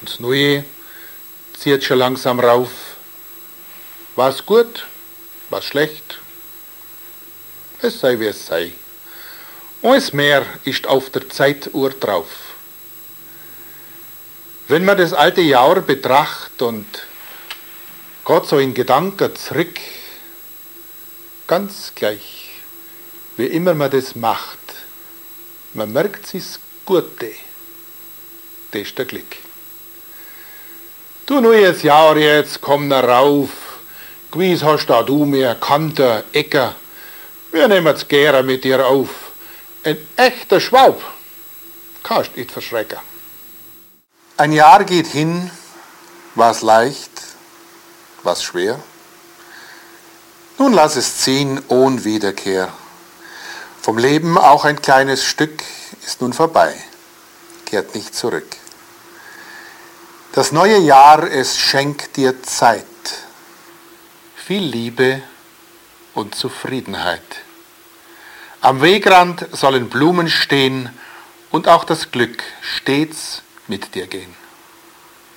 Und das Neue zieht schon langsam rauf. Was gut, was schlecht, es sei wie es sei. Alles mehr ist auf der Zeituhr drauf. Wenn man das alte Jahr betracht und geht so in Gedanken zurück, ganz gleich, wie immer man das macht, man merkt sich das Gute, das ist der Glück. Du neues Jahr jetzt, komm da rauf, gewiss hast da du mir Kanter, Äcker, wir nehmen's gerne mit dir auf. Ein echter Schwab, kannst nicht verschrecken. Ein Jahr geht hin, war's leicht, war's schwer. Nun lass es ziehen ohne Wiederkehr. Vom Leben auch ein kleines Stück ist nun vorbei, kehrt nicht zurück. Das neue Jahr, es schenkt dir Zeit, viel Liebe und Zufriedenheit. Am Wegrand sollen Blumen stehen und auch das Glück stets mit dir gehen.